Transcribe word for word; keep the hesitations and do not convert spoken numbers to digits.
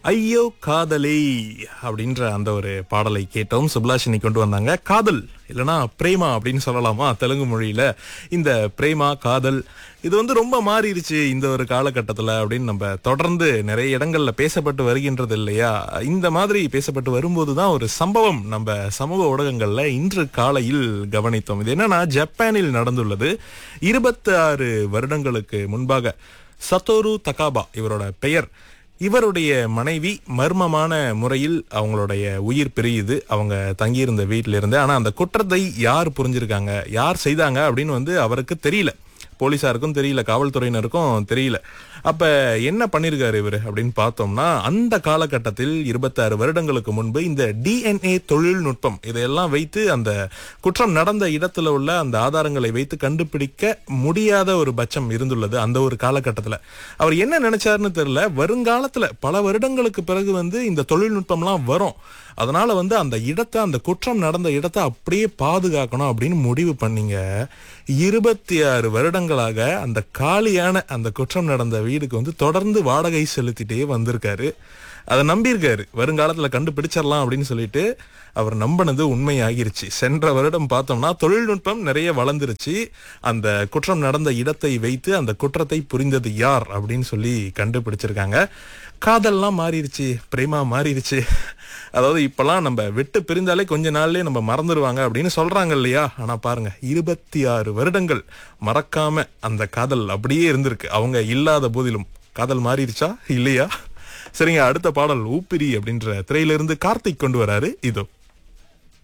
ஐயோ காதலே அப்படின்ற அந்த ஒரு பாடலை கேட்டோம். சுப்லாஷினி கொண்டு வந்தாங்க. காதல் இல்லனா பிரேமா அப்படின்னு சொல்லலாமா தெலுங்கு மொழியில. இந்த பிரேமா காதல் இது வந்து ரொம்ப மாறிடுச்சு இந்த ஒரு காலகட்டத்துல அப்படின்னு நம்ம தொடர்ந்து நிறைய இடங்கள்ல பேசப்பட்டு வருகின்றது இல்லையா? இந்த மாதிரி பேசப்பட்டு வரும்போதுதான் ஒரு சம்பவம் நம்ம சமூக ஊடகங்கள்ல இன்று காலையில் கவனித்தோம். இது என்னன்னா, ஜப்பானில் நடந்துள்ளது. இருபத்தி ஆறு வருடங்களுக்கு முன்பாக சத்தோரு தகாபா இவரோட பெயர். இவருடைய மனைவி மர்மமான முறையில் அவங்களுடைய உயிர் பிரியுது அவங்க தங்கியிருந்த வீட்டில இருந்து. ஆனா அந்த குற்றத்தை யார் புரிஞ்சிருக்காங்க, யார் செய்தாங்க அப்படின்னு வந்து அவருக்கு தெரியல. போலீசாருக்கும் தெரியல, காவல்துறையினருக்கும் தெரியல. அப்ப என்ன பண்ணிருக்காரு இவரு அப்படின்னு பார்த்தோம்னா, அந்த காலகட்டத்தில் இருபத்தாறு வருடங்களுக்கு முன்பு இந்த டிஎன்ஏ தொழில்நுட்பம் இதையெல்லாம் வைத்து அந்த குற்றம் நடந்த இடத்துல உள்ள அந்த ஆதாரங்களை வைத்து கண்டுபிடிக்க முடியாத ஒரு பட்சம் இருந்துள்ளது. அந்த ஒரு காலகட்டத்துல அவர் என்ன நினைச்சாருன்னு தெரியல. வருங்காலத்துல பல வருடங்களுக்கு பிறகு வந்து இந்த தொழில்நுட்பம்லாம் வரும், அதனால வந்து அந்த இடத்தை, அந்த குற்றம் நடந்த இடத்தை அப்படியே பாதுகாக்கணும் அப்படின்னு முடிவு பண்ணீங்க. இருபத்தி ஆறு வருடங்களாக அந்த காலியான அந்த குற்றம் நடந்த வீடுக்கு வந்து தொடர்ந்து வாடகை செலுத்திட்டே வந்திருக்காரு. அதை நம்பியிருக்காரு, வருங்காலத்துல கண்டுபிடிச்சிடலாம் அப்படின்னு சொல்லிட்டு. அவர் நம்பினது உண்மையாகிருச்சு. சென்ற வருடம் பார்த்தோம்னா தொழில்நுட்பம் நிறைய வளர்ந்துருச்சு. அந்த குற்றம் நடந்த இடத்தை வைத்து அந்த குற்றத்தை புரிந்தது யார் அப்படின்னு சொல்லி கண்டுபிடிச்சிருக்காங்க. காதல்லாம் மாறிடுச்சு, பிரேமா மாறிடுச்சு. அதாவது இப்பெல்லாம் நம்ம விட்டு பிரிந்தாலே கொஞ்ச நாள்லயே நம்ம மறந்துடுவாங்க அப்படின்னு சொல்றாங்க இல்லையா? ஆனா பாருங்க, இருபத்தி ஆறு வருடங்கள் மறக்காம அந்த காதல் அப்படியே இருந்திருக்கு. அவங்க இல்லாத போதிலும் காதல் மாறிடுச்சா இல்லையா? சரிங்க, அடுத்த பாடல் ஊப்பிரி அப்படின்ற திரையிலிருந்து கார்த்திக் கொண்டு வராரு. இதோ.